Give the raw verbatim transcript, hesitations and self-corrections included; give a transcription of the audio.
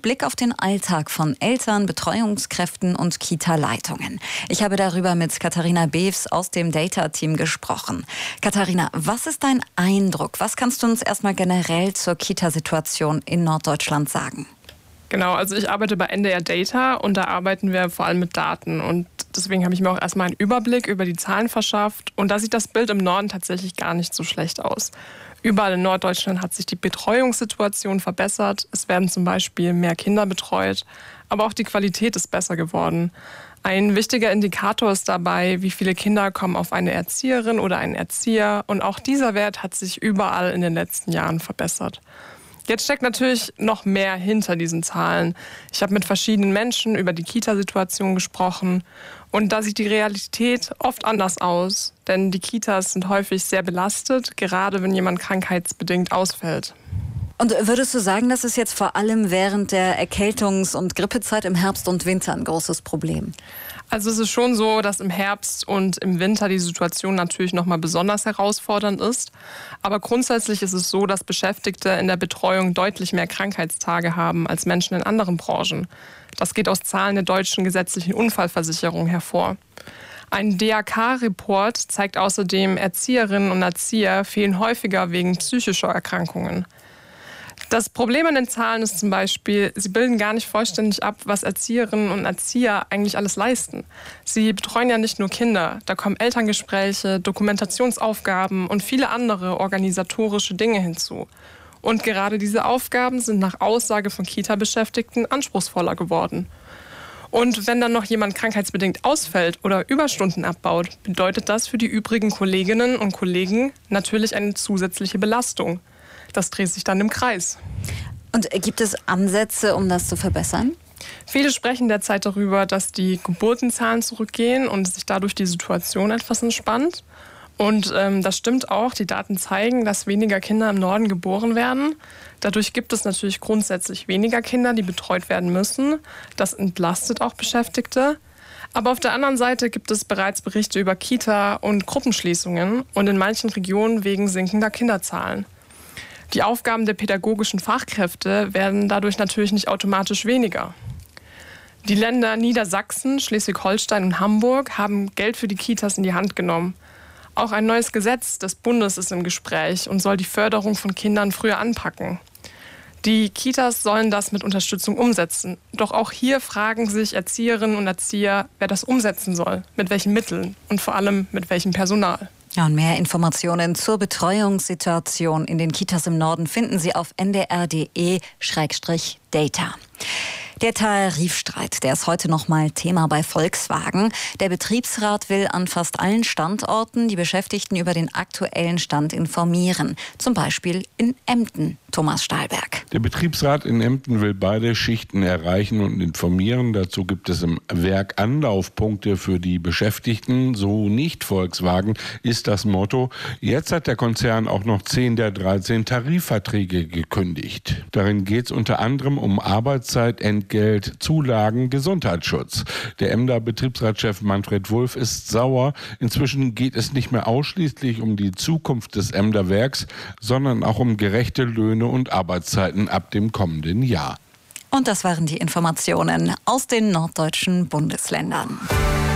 mit Blick auf den Alltag von Eltern, Betreuungskräften und Kita-Leitungen. Ich habe darüber mit Katharina Bews aus dem Data-Team gesprochen. Katharina, was ist dein Eindruck? Was kannst du uns erstmal generell zur Kita-Situation in Norddeutschland sagen? Genau, also ich arbeite bei N D R Data und da arbeiten wir vor allem mit Daten. Und deswegen habe ich mir auch erstmal einen Überblick über die Zahlen verschafft. Und da sieht das Bild im Norden tatsächlich gar nicht so schlecht aus. Überall in Norddeutschland hat sich die Betreuungssituation verbessert. Es werden zum Beispiel mehr Kinder betreut, aber auch die Qualität ist besser geworden. Ein wichtiger Indikator ist dabei, wie viele Kinder kommen auf eine Erzieherin oder einen Erzieher. Und auch dieser Wert hat sich überall in den letzten Jahren verbessert. Jetzt steckt natürlich noch mehr hinter diesen Zahlen. Ich habe mit verschiedenen Menschen über die Kita-Situation gesprochen und da sieht die Realität oft anders aus, denn die Kitas sind häufig sehr belastet, gerade wenn jemand krankheitsbedingt ausfällt. Und würdest du sagen, das ist jetzt vor allem während der Erkältungs- und Grippezeit im Herbst und Winter ein großes Problem? Also es ist schon so, dass im Herbst und im Winter die Situation natürlich noch mal besonders herausfordernd ist. Aber grundsätzlich ist es so, dass Beschäftigte in der Betreuung deutlich mehr Krankheitstage haben als Menschen in anderen Branchen. Das geht aus Zahlen der deutschen gesetzlichen Unfallversicherung hervor. Ein D A K-Report zeigt außerdem, Erzieherinnen und Erzieher fehlen häufiger wegen psychischer Erkrankungen. Das Problem an den Zahlen ist zum Beispiel, sie bilden gar nicht vollständig ab, was Erzieherinnen und Erzieher eigentlich alles leisten. Sie betreuen ja nicht nur Kinder, da kommen Elterngespräche, Dokumentationsaufgaben und viele andere organisatorische Dinge hinzu. Und gerade diese Aufgaben sind nach Aussage von Kita-Beschäftigten anspruchsvoller geworden. Und wenn dann noch jemand krankheitsbedingt ausfällt oder Überstunden abbaut, bedeutet das für die übrigen Kolleginnen und Kollegen natürlich eine zusätzliche Belastung. Das dreht sich dann im Kreis. Und gibt es Ansätze, um das zu verbessern? Viele sprechen derzeit darüber, dass die Geburtenzahlen zurückgehen und sich dadurch die Situation etwas entspannt. Und ähm, das stimmt auch. Die Daten zeigen, dass weniger Kinder im Norden geboren werden. Dadurch gibt es natürlich grundsätzlich weniger Kinder, die betreut werden müssen. Das entlastet auch Beschäftigte. Aber auf der anderen Seite gibt es bereits Berichte über Kita- und Gruppenschließungen und in manchen Regionen wegen sinkender Kinderzahlen. Die Aufgaben der pädagogischen Fachkräfte werden dadurch natürlich nicht automatisch weniger. Die Länder Niedersachsen, Schleswig-Holstein und Hamburg haben Geld für die Kitas in die Hand genommen. Auch ein neues Gesetz des Bundes ist im Gespräch und soll die Förderung von Kindern früher anpacken. Die Kitas sollen das mit Unterstützung umsetzen. Doch auch hier fragen sich Erzieherinnen und Erzieher, wer das umsetzen soll, mit welchen Mitteln und vor allem mit welchem Personal. Ja, und mehr Informationen zur Betreuungssituation in den Kitas im Norden finden Sie auf n d r punkt d e slash data. Der Tarifstreit, der ist heute noch mal Thema bei Volkswagen. Der Betriebsrat will an fast allen Standorten die Beschäftigten über den aktuellen Stand informieren. Zum Beispiel in Emden. Thomas Stahlberg. Der Betriebsrat in Emden will beide Schichten erreichen und informieren. Dazu gibt es im Werk Anlaufpunkte für die Beschäftigten. So nicht Volkswagen ist das Motto. Jetzt hat der Konzern auch noch zehn der dreizehn Tarifverträge gekündigt. Darin geht es unter anderem um Arbeitszeit, Entgelt, Zulagen, Gesundheitsschutz. Der Emder Betriebsratschef Manfred Wulff ist sauer. Inzwischen geht es nicht mehr ausschließlich um die Zukunft des Emder Werks, sondern auch um gerechte Löhne und Arbeitszeiten ab dem kommenden Jahr. Und das waren die Informationen aus den norddeutschen Bundesländern.